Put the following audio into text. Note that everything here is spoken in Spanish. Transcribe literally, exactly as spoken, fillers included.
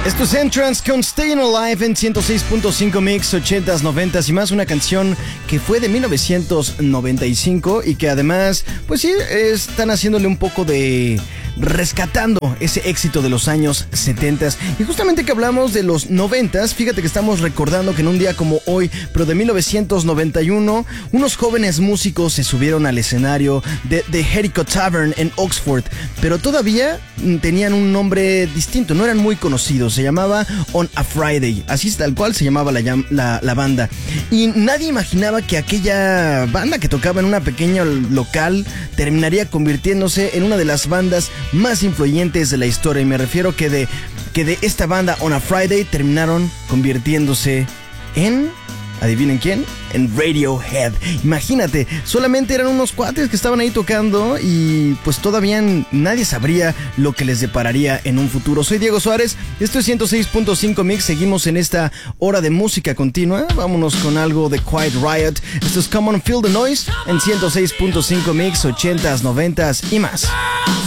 Esto es Entrance con Staying Alive en ciento seis punto cinco Mix, ochentas, noventas y más. Una canción que fue de mil novecientos noventa y cinco y que además, pues sí, están haciéndole un poco de... rescatando ese éxito de los años setenta. Y justamente que hablamos de los noventa, fíjate que estamos recordando que en un día como hoy, pero de mil novecientos noventa y uno, unos jóvenes músicos se subieron al escenario de The Jericho Tavern en Oxford, pero todavía tenían un nombre distinto, no eran muy conocidos. Se llamaba On a Friday, así tal cual se llamaba la, la, la banda. Y nadie imaginaba que aquella banda que tocaba en una pequeña local terminaría convirtiéndose en una de las bandas más influyentes de la historia. Y me refiero que de, que de esta banda On a Friday terminaron convirtiéndose en... ¿adivinen quién? En Radiohead. Imagínate, solamente eran unos cuates que estaban ahí tocando y pues todavía nadie sabría lo que les depararía en un futuro. Soy Diego Suárez, esto es ciento seis punto cinco Mix, seguimos en esta hora de música continua. Vámonos con algo de Quiet Riot. Esto es Come On Feel the Noise en ciento seis punto cinco Mix, ochentas, noventas y más.